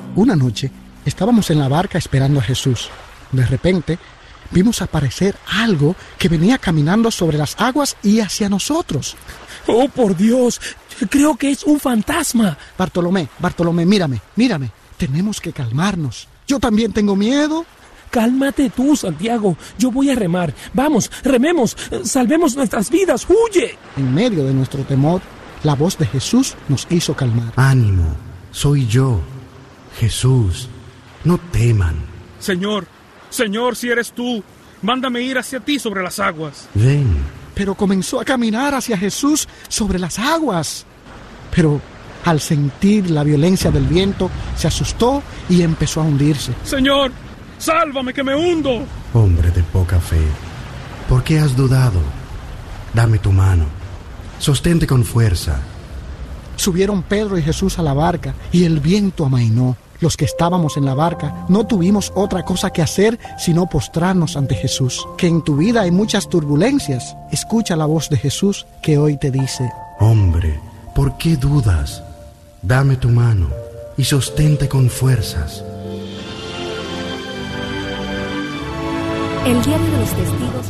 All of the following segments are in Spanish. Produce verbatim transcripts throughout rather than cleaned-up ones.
Una noche estábamos en la barca esperando a Jesús. De repente vimos aparecer algo que venía caminando sobre las aguas y hacia nosotros. ¡Oh, por Dios! Creo que es un fantasma. Bartolomé, Bartolomé, mírame, mírame. Tenemos que calmarnos. Yo también tengo miedo. Cálmate tú, Santiago. Yo voy a remar. Vamos, rememos. Salvemos nuestras vidas. ¡Huye! En medio de nuestro temor, la voz de Jesús nos hizo calmar. Ánimo, soy yo, Jesús. No teman. Señor, Señor, si eres tú, mándame ir hacia ti sobre las aguas. Ven. Pero comenzó a caminar hacia Jesús sobre las aguas. Pero al sentir la violencia del viento, se asustó y empezó a hundirse. Señor, sálvame que me hundo. Hombre de poca fe, ¿por qué has dudado? Dame tu mano. Sostente con fuerza. Subieron Pedro y Jesús a la barca y el viento amainó. Los que estábamos en la barca no tuvimos otra cosa que hacer sino postrarnos ante Jesús. Que en tu vida hay muchas turbulencias. Escucha la voz de Jesús que hoy te dice: Hombre, ¿por qué dudas? Dame tu mano y sostente con fuerzas. El diario de los testigos.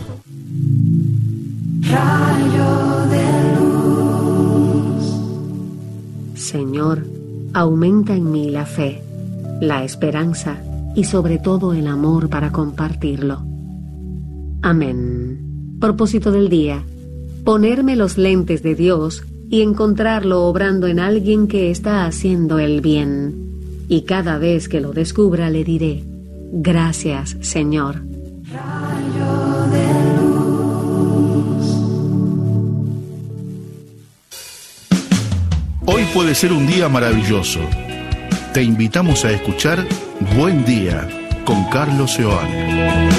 Rayo de luz. Señor, aumenta en mí la fe, la esperanza y sobre todo el amor para compartirlo. Amén. Propósito del día: ponerme los lentes de Dios y encontrarlo obrando en alguien que está haciendo el bien. Y cada vez que lo descubra le diré: gracias, Señor. Rayo de luz. Hoy puede ser un día maravilloso. Te invitamos a escuchar Buen Día con Carlos Seoane.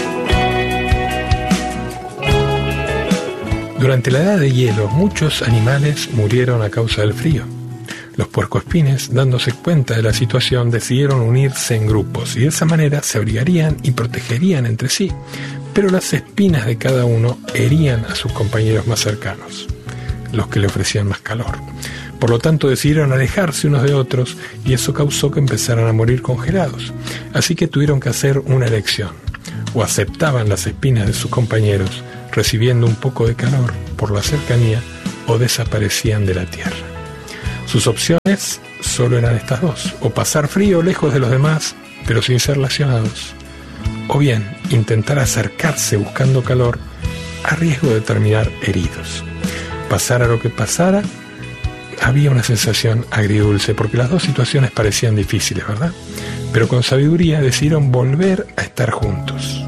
Durante la edad de hielo, muchos animales murieron a causa del frío. Los puercoespines, dándose cuenta de la situación, decidieron unirse en grupos y de esa manera se abrigarían y protegerían entre sí, pero las espinas de cada uno herían a sus compañeros más cercanos, los que le ofrecían más calor. Por lo tanto, decidieron alejarse unos de otros y eso causó que empezaran a morir congelados. Así que tuvieron que hacer una elección: o aceptaban las espinas de sus compañeros, recibiendo un poco de calor por la cercanía, o desaparecían de la tierra. Sus opciones solo eran estas dos: o pasar frío lejos de los demás, pero sin ser lesionados, o bien intentar acercarse buscando calor, a riesgo de terminar heridos. Pasara lo que pasara, había una sensación agridulce, porque las dos situaciones parecían difíciles, ¿verdad? Pero con sabiduría decidieron volver a estar juntos.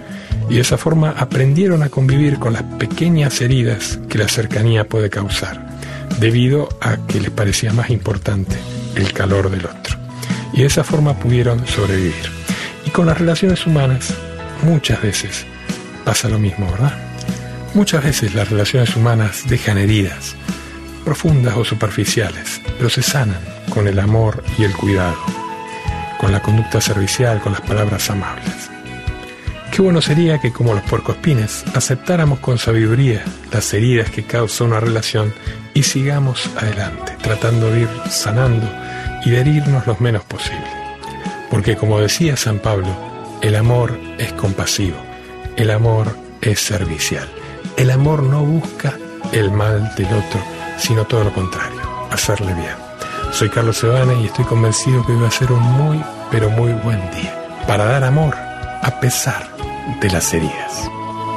Y de esa forma aprendieron a convivir con las pequeñas heridas que la cercanía puede causar, debido a que les parecía más importante el calor del otro. Y de esa forma pudieron sobrevivir. Y con las relaciones humanas, muchas veces pasa lo mismo, ¿verdad? Muchas veces las relaciones humanas dejan heridas, profundas o superficiales, pero se sanan con el amor y el cuidado, con la conducta servicial, con las palabras amables. Qué bueno sería que, como los puercoespines, aceptáramos con sabiduría las heridas que causa una relación y sigamos adelante, tratando de ir sanando y de herirnos lo menos posible. Porque, como decía San Pablo, el amor es compasivo, el amor es servicial. El amor no busca el mal del otro, sino todo lo contrario, hacerle bien. Soy Carlos Seoane y estoy convencido que hoy va a ser un muy, pero muy buen día para dar amor a pesar de las heridas.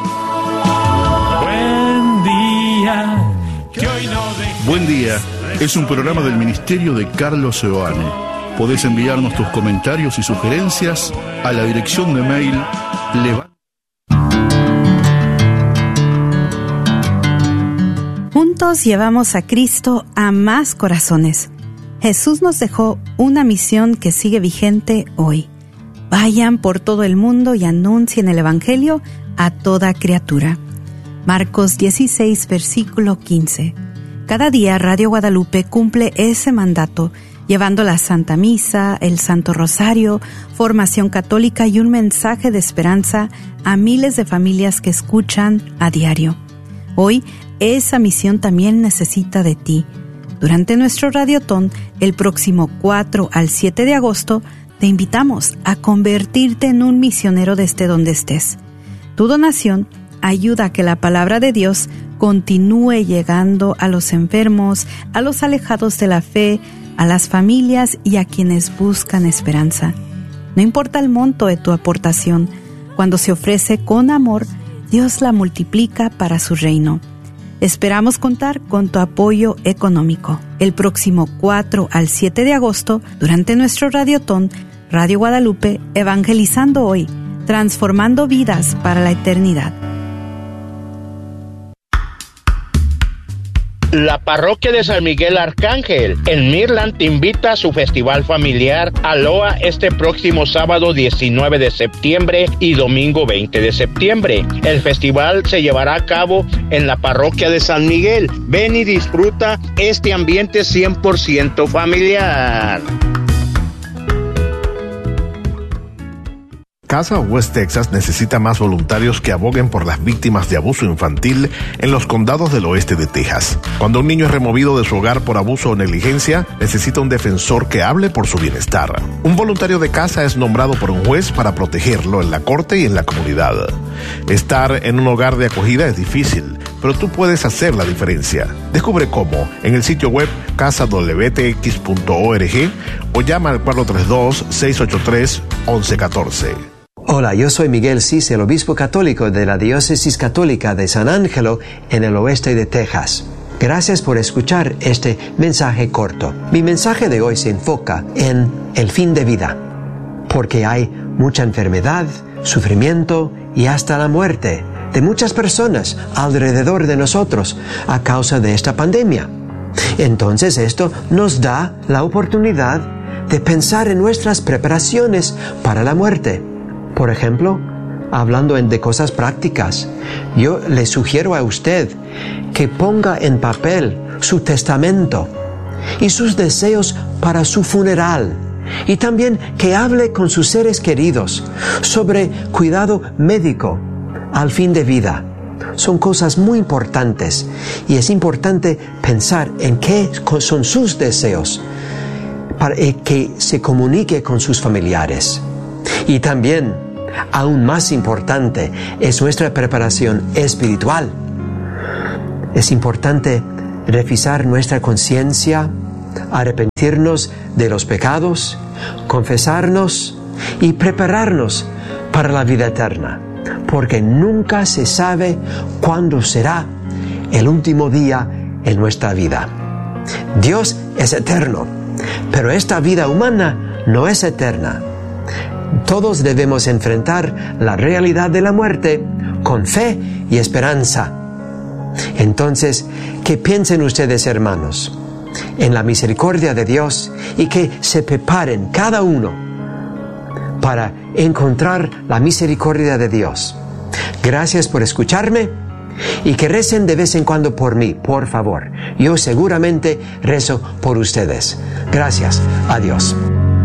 Buen día, que hoy no dejes. Buen Día es un programa del Ministerio de Carlos Seoane. Podés enviarnos tus comentarios y sugerencias a la dirección de mail levanta. Juntos llevamos a Cristo a más corazones. Jesús nos dejó una misión que sigue vigente hoy. Vayan por todo el mundo y anuncien el Evangelio a toda criatura. Marcos dieciséis, versículo quince. Cada día Radio Guadalupe cumple ese mandato, llevando la Santa Misa, el Santo Rosario, formación católica y un mensaje de esperanza a miles de familias que escuchan a diario. Hoy, esa misión también necesita de ti. durante nuestro Radiotón el próximo cuatro al siete de agosto, te invitamos a convertirte en un misionero desde donde estés. Tu donación ayuda a que la palabra de Dios continúe llegando a los enfermos, a los alejados de la fe, a las familias y a quienes buscan esperanza. No importa el monto de tu aportación, cuando se ofrece con amor, Dios la multiplica para su reino. Esperamos contar con tu apoyo económico. El próximo cuatro al siete de agosto, durante nuestro Radiotón, Radio Guadalupe, evangelizando hoy, transformando vidas para la eternidad. La parroquia de San Miguel Arcángel en Midland te invita a su festival familiar Aloha este próximo sábado diecinueve de septiembre y domingo veinte de septiembre. El festival se llevará a cabo en la parroquia de San Miguel. Ven y disfruta este ambiente cien por ciento familiar. Casa West Texas necesita más voluntarios que aboguen por las víctimas de abuso infantil en los condados del oeste de Texas. Cuando un niño es removido de su hogar por abuso o negligencia, necesita un defensor que hable por su bienestar. Un voluntario de casa es nombrado por un juez para protegerlo en la corte y en la comunidad. Estar en un hogar de acogida es difícil, pero tú puedes hacer la diferencia. Descubre cómo en el sitio web casa w t x punto org o llama al cuatro tres dos, seis ocho tres, uno uno uno cuatro. Hola, yo soy Miguel Cis, el obispo católico de la Diócesis Católica de San Ángelo en el oeste de Texas. Gracias por escuchar este mensaje corto. Mi mensaje de hoy se enfoca en el fin de vida, porque hay mucha enfermedad, sufrimiento y hasta la muerte de muchas personas alrededor de nosotros a causa de esta pandemia. Entonces esto nos da la oportunidad de pensar en nuestras preparaciones para la muerte. Por ejemplo, hablando de cosas prácticas, yo le sugiero a usted que ponga en papel su testamento y sus deseos para su funeral, y también que hable con sus seres queridos sobre cuidado médico al fin de vida. Son cosas muy importantes y es importante pensar en qué son sus deseos para que se comunique con sus familiares. Y también, aún más importante, es nuestra preparación espiritual. Es importante revisar nuestra conciencia, arrepentirnos de los pecados, confesarnos y prepararnos para la vida eterna, porque nunca se sabe cuándo será el último día en nuestra vida. Dios es eterno, pero esta vida humana no es eterna. Todos debemos enfrentar la realidad de la muerte con fe y esperanza. Entonces, que piensen ustedes, hermanos, en la misericordia de Dios y que se preparen cada uno para encontrar la misericordia de Dios. Gracias por escucharme y que recen de vez en cuando por mí, por favor. Yo seguramente rezo por ustedes. Gracias. Adiós.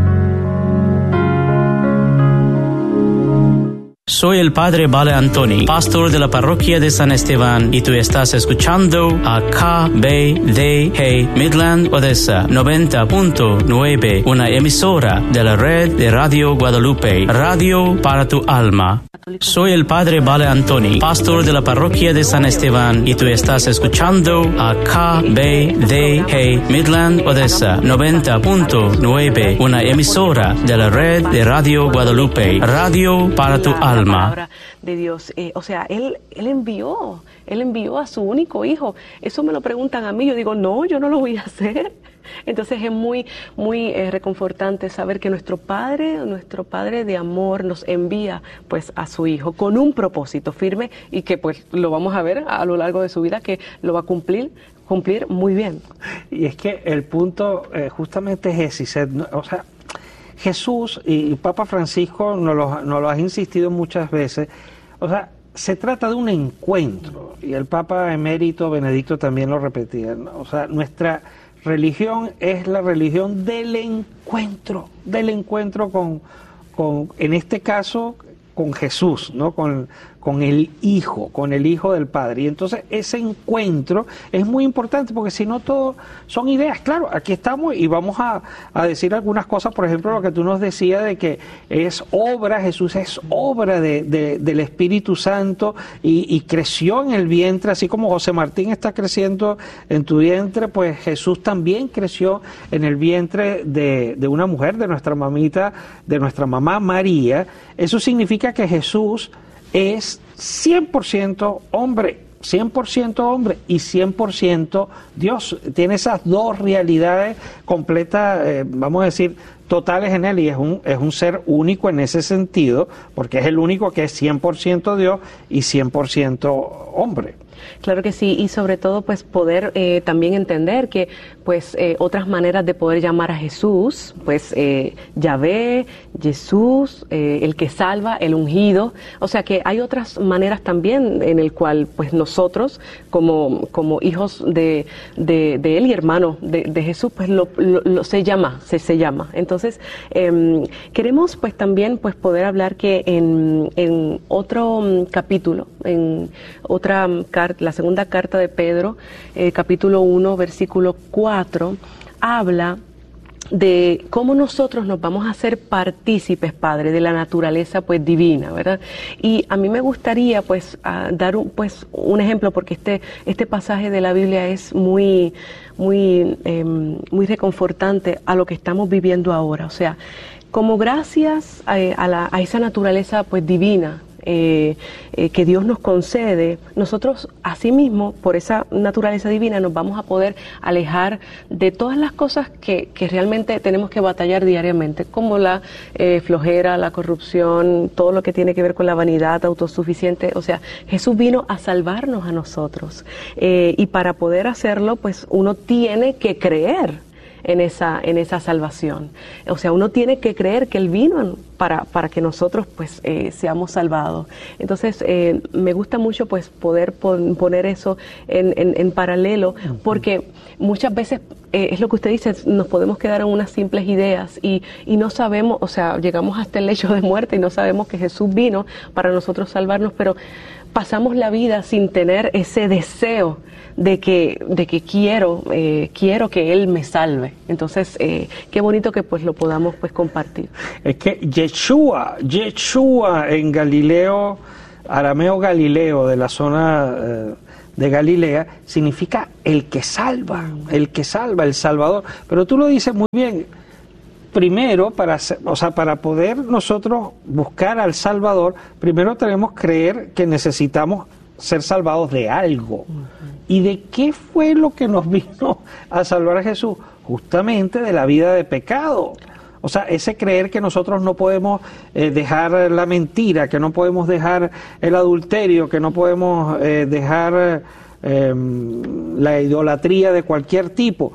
Soy el Padre Vale Antoni, pastor de la parroquia de San Esteban, y tú estás escuchando a K B D G Midland Odessa noventa punto nueve, una emisora de la red de Radio Guadalupe, radio para tu alma. Soy el Padre Vale Antoni, pastor de la parroquia de San Esteban, y tú estás escuchando a K B D G Midland Odessa noventa punto nueve, una emisora de la red de Radio Guadalupe, radio para tu alma. Palabra de Dios, eh, o sea, él, él envió, él envió a su único hijo. Eso me lo preguntan a mí, yo digo, no, yo no lo voy a hacer. Entonces es muy, muy eh, reconfortante saber que nuestro Padre, nuestro Padre de amor nos envía pues a su hijo con un propósito firme y que pues lo vamos a ver a lo largo de su vida que lo va a cumplir, cumplir muy bien. Y es que el punto eh, justamente es ese, o sea, Jesús y Papa Francisco nos lo, nos lo ha insistido muchas veces, o sea, se trata de un encuentro, y el Papa emérito Benedicto también lo repetía, ¿no? O sea, nuestra religión es la religión del encuentro, del encuentro con, con en este caso, con Jesús, ¿no? Con, con el Hijo, con el Hijo del Padre. Y entonces ese encuentro es muy importante, porque si no todo son ideas. Claro, aquí estamos y vamos a, a decir algunas cosas, por ejemplo, lo que tú nos decías de que es obra, Jesús es obra de, de, del Espíritu Santo y, y creció en el vientre, así como José Martín está creciendo en tu vientre, pues Jesús también creció en el vientre de, de una mujer, de nuestra mamita, de nuestra mamá María. Eso significa que Jesús es cien por ciento hombre, cien por ciento hombre y cien por ciento Dios. Tiene esas dos realidades completas, eh, vamos a decir, totales en él, y es un, es un ser único en ese sentido, porque es el único que es cien por ciento Dios y cien por ciento hombre. Claro que sí, y sobre todo pues poder eh, también entender que pues eh, otras maneras de poder llamar a Jesús, pues eh, Yahvé, Jesús, eh, el que salva, el ungido, o sea que hay otras maneras también en el cual pues nosotros como, como hijos de, de, de él y hermanos de, de Jesús pues lo, lo, lo se llama, se, se llama. Entonces eh, queremos pues también pues poder hablar que en, en otro um, capítulo, en otra um, carta, la segunda carta de Pedro, eh, capítulo uno, versículo cuatro, habla de cómo nosotros nos vamos a hacer partícipes, Padre, de la naturaleza pues divina, ¿verdad? Y a mí me gustaría pues a dar un, pues un ejemplo, porque este este pasaje de la Biblia es muy muy eh, muy reconfortante a lo que estamos viviendo ahora. O sea, como gracias a, a, la, a esa naturaleza pues divina, Eh, eh, que Dios nos concede, nosotros asimismo, por esa naturaleza divina, nos vamos a poder alejar de todas las cosas que, que realmente tenemos que batallar diariamente, como la eh, flojera, la corrupción, todo lo que tiene que ver con la vanidad autosuficiente. O sea, Jesús vino a salvarnos a nosotros, eh, y para poder hacerlo, pues uno tiene que creer en esa en esa salvación. O sea, uno tiene que creer que Él vino para, para que nosotros pues eh, seamos salvados. Entonces, eh, me gusta mucho pues poder pon, poner eso en, en, en paralelo, porque muchas veces, eh, es lo que usted dice, nos podemos quedar en unas simples ideas y, y no sabemos, o sea, llegamos hasta el lecho de muerte y no sabemos que Jesús vino para nosotros salvarnos, pero pasamos la vida sin tener ese deseo de que de que quiero eh, quiero que Él me salve. Entonces eh, qué bonito que pues lo podamos pues compartir. Es que Yeshua, Yeshua en Galileo, arameo Galileo, de la zona eh, de Galilea, significa el que salva, el que salva, el Salvador. Pero tú lo dices muy bien. Primero, para, o sea, para poder nosotros buscar al Salvador, primero tenemos que creer que necesitamos ser salvados de algo. Uh-huh. ¿Y de qué fue lo que nos vino a salvar a Jesús? Justamente de la vida de pecado. O sea, ese creer que nosotros no podemos eh, dejar la mentira, que no podemos dejar el adulterio, que no podemos eh, dejar eh, la idolatría de cualquier tipo.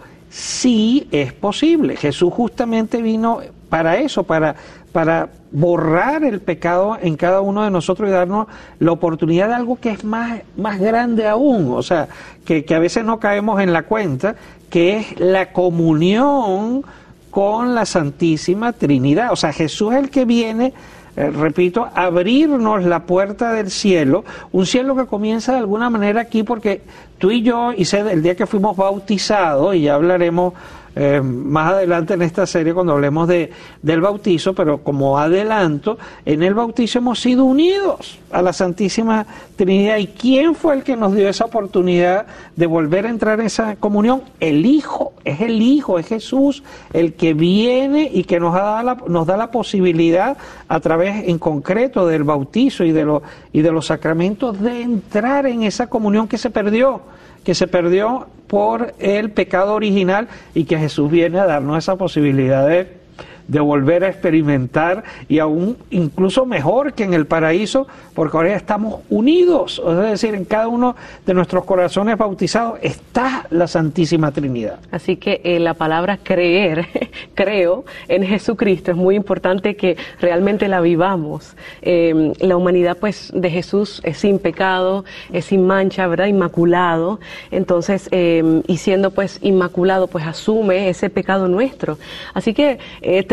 Sí es posible. Jesús justamente vino para eso, para, para borrar el pecado en cada uno de nosotros y darnos la oportunidad de algo que es más, más grande aún, o sea, que, que a veces no caemos en la cuenta, que es la comunión con la Santísima Trinidad. O sea, Jesús es el que viene, eh, repito, a abrirnos la puerta del cielo, un cielo que comienza de alguna manera aquí, porque tú y yo, y sé, el día que fuimos bautizados, y ya hablaremos Eh, más adelante en esta serie cuando hablemos de, del bautizo, pero como adelanto, en el bautizo hemos sido unidos a la Santísima Trinidad. ¿Y quién fue el que nos dio esa oportunidad de volver a entrar en esa comunión? El Hijo, es el Hijo, es Jesús el que viene y que nos da la, nos da la posibilidad a través en concreto del bautizo y de, lo, y de los sacramentos de entrar en esa comunión que se perdió. que se perdió por el pecado original, y que Jesús viene a darnos esa posibilidad de, de volver a experimentar, y aún incluso mejor que en el paraíso, porque ahora estamos unidos, es decir, en cada uno de nuestros corazones bautizados está la Santísima Trinidad. Así que eh, la palabra creer, creo en Jesucristo, es muy importante que realmente la vivamos. Eh, la humanidad pues de Jesús es sin pecado, es sin mancha, ¿verdad? Inmaculado. Entonces, eh, y siendo pues inmaculado, pues asume ese pecado nuestro. Así que eh,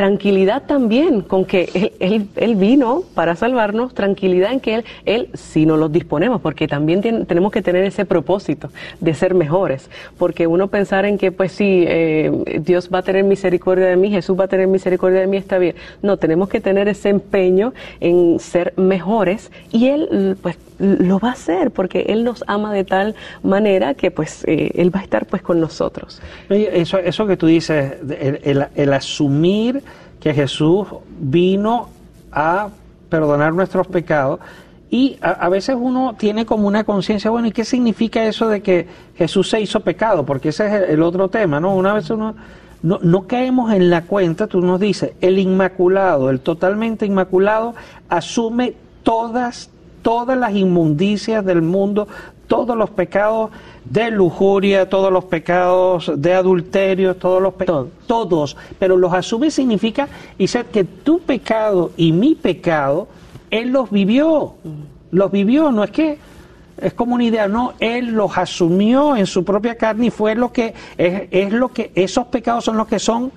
tranquilidad también con que él, él, él vino para salvarnos, tranquilidad en que Él, él si nos los disponemos, porque también tiene, tenemos que tener ese propósito de ser mejores, porque uno pensar en que pues sí, eh, Dios va a tener misericordia de mí, Jesús va a tener misericordia de mí, está bien. No, tenemos que tener ese empeño en ser mejores y Él pues lo va a hacer porque Él nos ama de tal manera que pues eh, Él va a estar pues con nosotros. Eso, eso que tú dices, el, el, el asumir que Jesús vino a perdonar nuestros pecados, y a, a veces uno tiene como una conciencia, bueno, ¿y qué significa eso de que Jesús se hizo pecado? Porque ese es el, el otro tema, ¿no? Una vez uno no, no caemos en la cuenta, tú nos dices, el inmaculado, el totalmente inmaculado, asume todas, todas las inmundicias del mundo, todos los pecados de lujuria, todos los pecados de adulterio, todos los pecados, todos, pero los asume significa, y sé que tu pecado y mi pecado, Él los vivió, los vivió, no es que es como una idea, no, Él los asumió en su propia carne y fue lo que, es, es lo que, esos pecados son los que son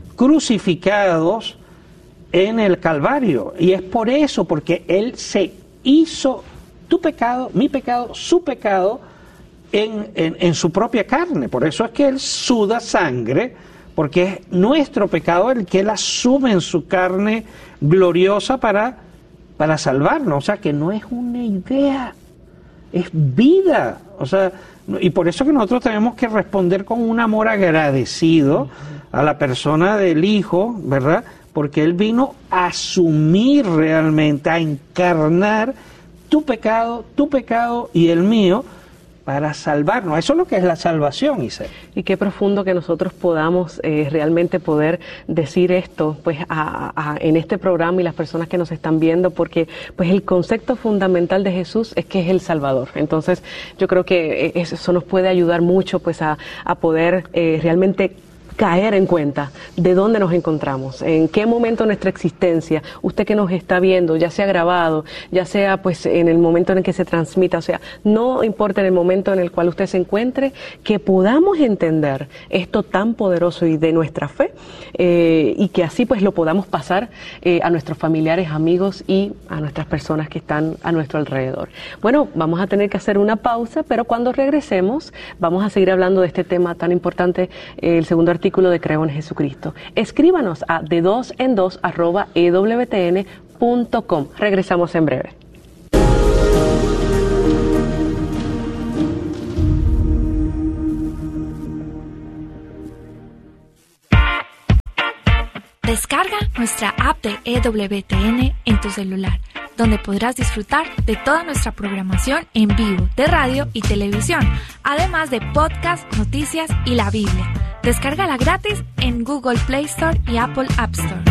crucificados en el Calvario, y es por eso, porque Él se hizo tu pecado, mi pecado, su pecado en, en, en su propia carne. Por eso es que Él suda sangre, porque es nuestro pecado el que Él asume en su carne gloriosa para, para salvarnos. O sea, que no es una idea, es vida. O sea, y por eso que nosotros tenemos que responder con un amor agradecido a la persona del Hijo, ¿verdad? Porque Él vino a asumir realmente, a encarnar tu pecado, tu pecado y el mío, para salvarnos. Eso es lo que es la salvación, Isabel. Y qué profundo que nosotros podamos eh, realmente poder decir esto pues a, a, en este programa y las personas que nos están viendo, porque pues el concepto fundamental de Jesús es que es el Salvador. Entonces yo creo que eso nos puede ayudar mucho pues a, a poder eh, realmente caer en cuenta de dónde nos encontramos, en qué momento de nuestra existencia, usted que nos está viendo, ya sea grabado, ya sea pues en el momento en el que se transmita, o sea, no importa en el momento en el cual usted se encuentre, que podamos entender esto tan poderoso y de nuestra fe, eh, y que así pues lo podamos pasar eh, a nuestros familiares, amigos y a nuestras personas que están a nuestro alrededor. Bueno, vamos a tener que hacer una pausa, pero cuando regresemos vamos a seguir hablando de este tema tan importante, eh, el segundo artículo de Creo en Jesucristo. Escríbanos a de dos en dos arroba e w t n punto com. Regresamos en breve. Descarga nuestra app de E W T N en tu celular, donde podrás disfrutar de toda nuestra programación en vivo de radio y televisión, además de podcast, noticias y la Biblia. Descárgala gratis en Google Play Store y Apple App Store.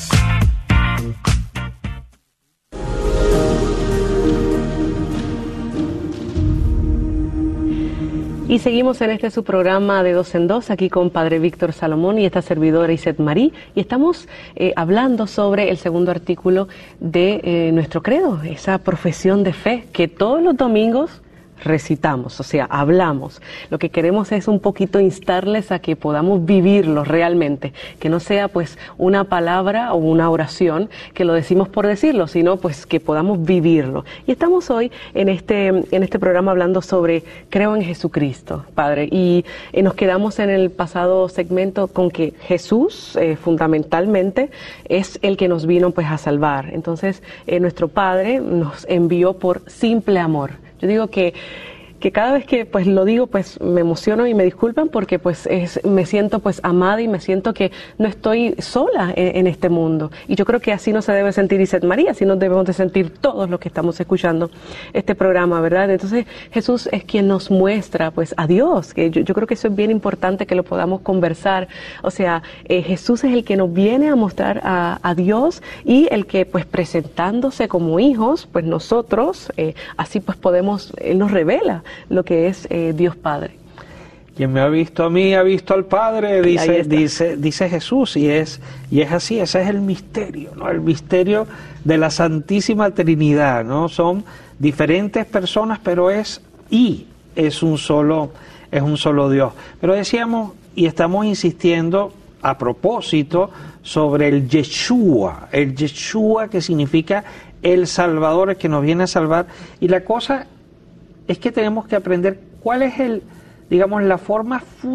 Y seguimos en este su programa de dos en dos, aquí con Padre Víctor Salomón y esta servidora Iset Marí, y estamos eh, hablando sobre el segundo artículo de eh, nuestro credo, esa profesión de fe que todos los domingos recitamos, o sea, hablamos. Lo que queremos es un poquito instarles a que podamos vivirlo realmente, que no sea pues una palabra o una oración que lo decimos por decirlo, sino pues que podamos vivirlo. Y estamos hoy en este en este programa hablando sobre Creo en Jesucristo, Padre, y eh, nos quedamos en el pasado segmento con que Jesús eh, fundamentalmente es el que nos vino pues a salvar. Entonces, eh, nuestro Padre nos envió por simple amor. Yo digo que, que cada vez que pues lo digo pues me emociono y me disculpan porque pues es, me siento pues amada y me siento que no estoy sola en, en este mundo. Y yo creo que así no se debe sentir Iset María, así nos debemos de sentir todos los que estamos escuchando este programa, ¿verdad? Entonces Jesús es quien nos muestra pues a Dios, que yo, yo creo que eso es bien importante que lo podamos conversar. O sea, eh, Jesús es el que nos viene a mostrar a, a Dios y el que pues presentándose como hijos, pues nosotros eh, así pues podemos, Él nos revela lo que es eh, Dios Padre. Quien me ha visto a mí ha visto al Padre, dice, dice, dice Jesús, y es, y es así, ese es el misterio, ¿no? El misterio de la Santísima Trinidad, ¿no? Son diferentes personas, pero es y es un solo, es un solo Dios. Pero decíamos, y estamos insistiendo, a propósito sobre el Yeshua, el Yeshua que significa el Salvador, el que nos viene a salvar. Y la cosa es que tenemos que aprender cuál es el, digamos, la forma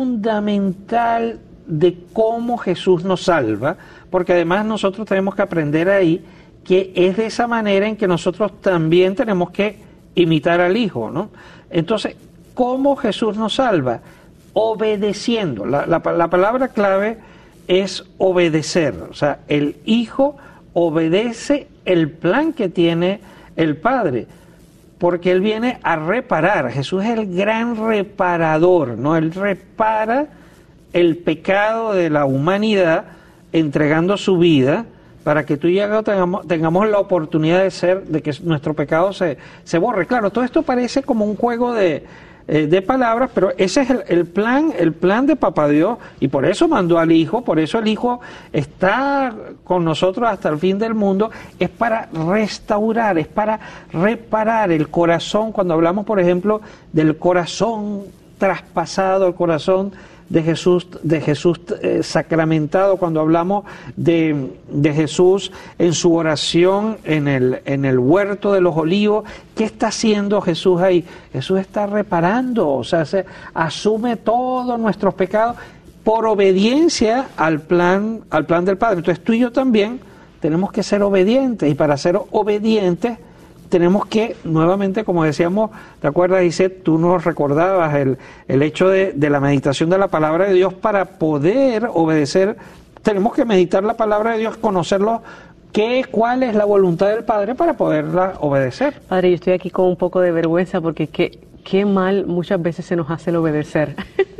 fundamental de cómo Jesús nos salva, porque además nosotros tenemos que aprender ahí que es de esa manera en que nosotros también tenemos que imitar al Hijo, ¿no? Entonces, ¿cómo Jesús nos salva? Obedeciendo. La, la, la palabra clave es obedecer. O sea, el Hijo obedece el plan que tiene el Padre, porque Él viene a reparar. Jesús es el gran reparador, ¿no? Él repara el pecado de la humanidad entregando su vida para que tú y yo tengamos, tengamos la oportunidad de ser, de que nuestro pecado se, se borre. Claro, todo esto parece como un juego de, eh, de palabras, pero ese es el, el plan, el plan de Papá Dios, y por eso mandó al Hijo, por eso el Hijo está con nosotros hasta el fin del mundo, es para restaurar, es para reparar el corazón. Cuando hablamos, por ejemplo, del corazón traspasado, el corazón de Jesús, de Jesús eh, sacramentado, cuando hablamos de, de Jesús en su oración en el, en el huerto de los olivos, ¿qué está haciendo Jesús ahí? Jesús está reparando, o sea, se asume todos nuestros pecados por obediencia al plan, al plan del Padre. Entonces tú y yo también tenemos que ser obedientes, y para ser obedientes tenemos que, nuevamente, como decíamos, ¿te acuerdas, Isette? Tú nos recordabas el, el hecho de, de la meditación de la palabra de Dios. Para poder obedecer, tenemos que meditar la palabra de Dios, conocerlo, qué, cuál es la voluntad del Padre para poderla obedecer. Padre, yo estoy aquí con un poco de vergüenza porque qué, qué mal muchas veces se nos hace el obedecer.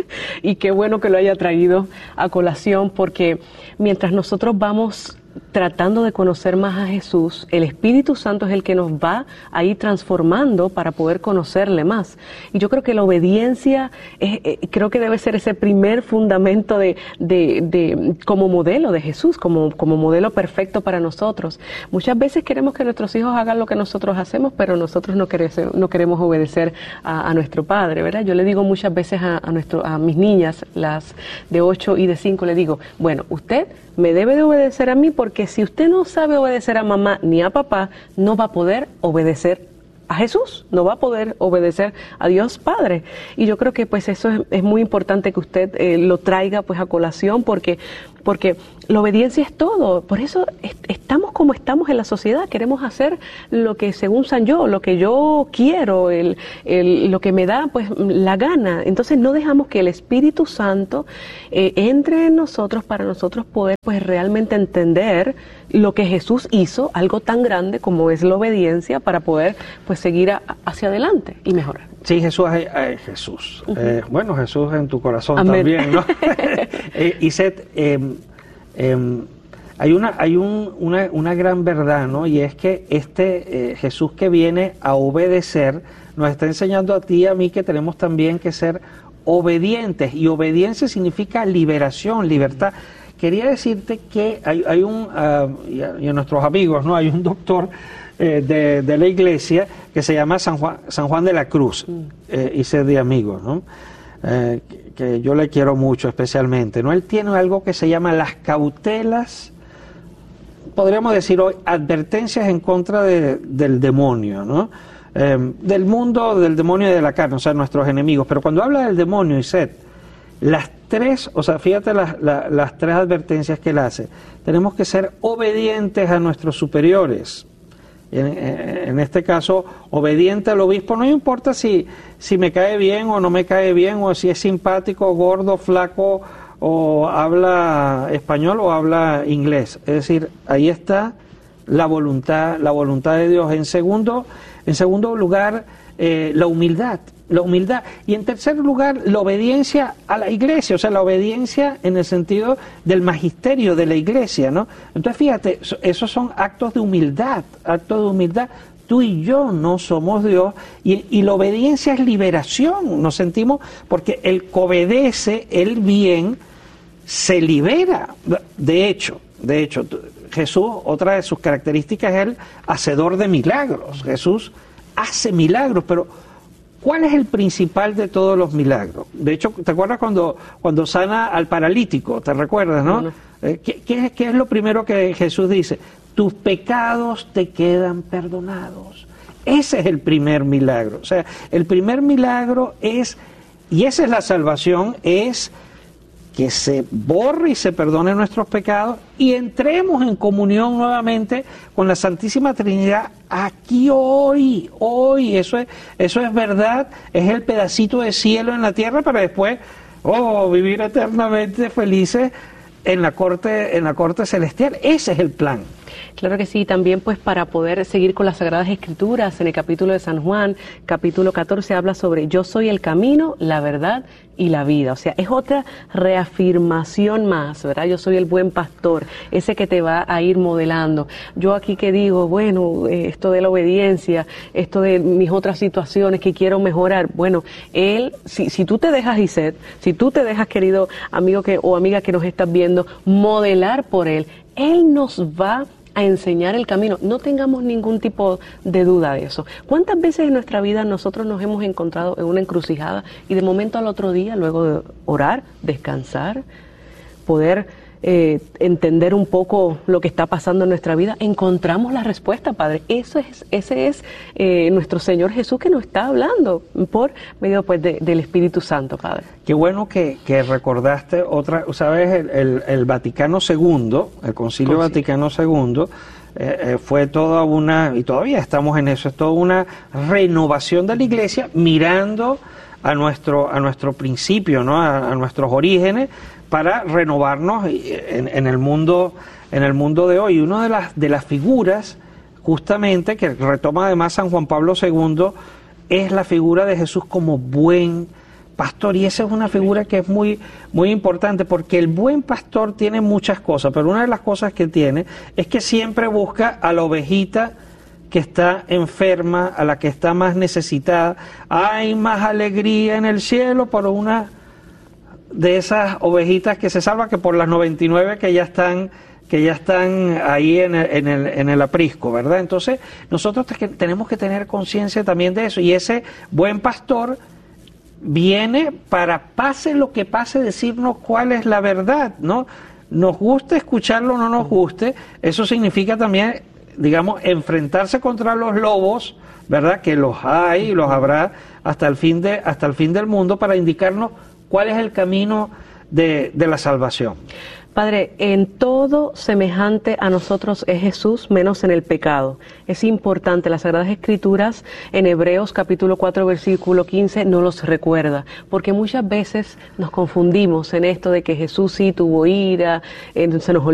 Y qué bueno que lo haya traído a colación, porque mientras nosotros vamos tratando de conocer más a Jesús, el Espíritu Santo es el que nos va a ir transformando para poder conocerle más. Y yo creo que la obediencia es, eh, creo que debe ser ese primer fundamento de, de, de como modelo de Jesús, como, como modelo perfecto para nosotros. Muchas veces queremos que nuestros hijos hagan lo que nosotros hacemos, pero nosotros no queremos, no queremos obedecer a, a nuestro Padre, ¿verdad? Yo le digo muchas veces a, a, nuestro, a mis niñas, las de ocho y de cinco, le digo, bueno, usted me debe de obedecer a mí, porque si usted no sabe obedecer a mamá ni a papá, no va a poder obedecer a Jesús, no va a poder obedecer a Dios Padre. Y yo creo que pues eso es, es muy importante que usted eh, lo traiga pues a colación, porque porque la obediencia es todo. Por eso est- estamos como estamos en la sociedad, queremos hacer lo que según San yo, lo que yo quiero, el, el, lo que me da pues la gana. Entonces no dejamos que el Espíritu Santo eh, entre en nosotros para nosotros poder pues realmente entender lo que Jesús hizo, algo tan grande como es la obediencia, para poder pues seguir a, hacia adelante y mejorar. Sí, Jesús, eh, Jesús. Uh-huh. eh, bueno, Jesús en tu corazón. Amén. También, ¿no? eh, Isette, eh, eh, hay una hay un, una, una gran verdad, ¿no? Y es que este eh, Jesús que viene a obedecer nos está enseñando a ti y a mí que tenemos también que ser obedientes, y obediencia significa liberación, libertad. Quería decirte que hay, hay un, uh, y, a, y a nuestros amigos, ¿no? Hay un doctor eh, de, de la iglesia que se llama San Juan, San Juan de la Cruz, eh, y sé de amigos, ¿no? Eh, que, que yo le quiero mucho especialmente, ¿no? Él tiene algo que se llama las cautelas, podríamos decir hoy, advertencias en contra de, del demonio, ¿no? Eh, del mundo, del demonio y de la carne, o sea, nuestros enemigos. Pero cuando habla del demonio, Isette, las tres, o sea, fíjate las, las, las tres advertencias que él hace. Tenemos que ser obedientes a nuestros superiores. En, en este caso, obediente al obispo, no importa si, si me cae bien o no me cae bien, o si es simpático, gordo, flaco, o habla español o habla inglés. Es decir, ahí está la voluntad, la voluntad de Dios. En segundo, en segundo lugar, eh, la humildad. La humildad. Y en tercer lugar, la obediencia a la iglesia, o sea, la obediencia en el sentido del magisterio de la iglesia, ¿no? Entonces, fíjate, esos son actos de humildad, actos de humildad. Tú y yo no somos Dios, y, y la obediencia es liberación, nos sentimos, porque el que obedece el bien se libera. De hecho, de hecho, Jesús, otra de sus características es el hacedor de milagros. Jesús hace milagros, pero ¿cuál es el principal de todos los milagros? De hecho, ¿te acuerdas cuando, cuando sana al paralítico? ¿Te recuerdas, no? no. Eh, ¿qué, qué, ¿Qué es lo primero que Jesús dice? Tus pecados te quedan perdonados. Ese es el primer milagro. O sea, el primer milagro es, y esa es la salvación, es que se borre y se perdone nuestros pecados y entremos en comunión nuevamente con la Santísima Trinidad aquí hoy, hoy, eso es, eso es verdad, es el pedacito de cielo en la tierra para después, oh, vivir eternamente felices en la corte, en la corte celestial. Ese es el plan. Claro que sí, también pues para poder seguir con las Sagradas Escrituras, en el capítulo de San Juan, capítulo catorce, habla sobre yo soy el camino, la verdad y la vida. O sea, es otra reafirmación más, ¿verdad? Yo soy el buen pastor, ese que te va a ir modelando. Yo aquí que digo, bueno, esto de la obediencia, esto de mis otras situaciones que quiero mejorar, bueno, él, si, si tú te dejas, Iset, si tú te dejas, querido amigo que o amiga que nos estás viendo, modelar por él, él nos va a enseñar el camino. No tengamos ningún tipo de duda de eso. ¿Cuántas veces en nuestra vida nosotros nos hemos encontrado en una encrucijada y de momento al otro día, luego de orar, descansar, poder eh, entender un poco lo que está pasando en nuestra vida, encontramos la respuesta, Padre? Eso es, ese es eh, nuestro Señor Jesús que nos está hablando por medio pues de, del Espíritu Santo, Padre. Qué bueno que, que recordaste otra, ¿sabes? El, el, el Vaticano segundo, el Concilio oh, sí. Vaticano segundo, eh, eh, fue toda una, y todavía estamos en eso, es toda una renovación de la Iglesia mirando a nuestro, a nuestro principio, ¿no? a, a nuestros orígenes, para renovarnos en, en el mundo, en el mundo de hoy. Una de las, de las figuras, justamente, que retoma además San Juan Pablo segundo, es la figura de Jesús como buen pastor, y esa es una figura que es muy, muy importante, porque el buen pastor tiene muchas cosas, pero una de las cosas que tiene es que siempre busca a la ovejita que está enferma, a la que está más necesitada. Hay más alegría en el cielo por una de esas ovejitas que se salva que por las noventa y nueve que ya están que ya están ahí en el, en el, en el aprisco, ¿verdad? Entonces nosotros te, tenemos que tener conciencia también de eso, y ese buen pastor viene para, pase lo que pase, decirnos cuál es la verdad, ¿no? Nos guste escucharlo o no nos guste, eso significa también, digamos, enfrentarse contra los lobos, ¿verdad? Que los hay y los habrá hasta el fin de, hasta el fin del mundo, para indicarnos cuál es el camino de, de la salvación. Padre, en todo semejante a nosotros es Jesús, menos en el pecado. Es importante, las Sagradas Escrituras en Hebreos capítulo cuatro versículo quince nos los recuerda, porque muchas veces nos confundimos en esto de que Jesús sí tuvo ira, eh, se nos olvida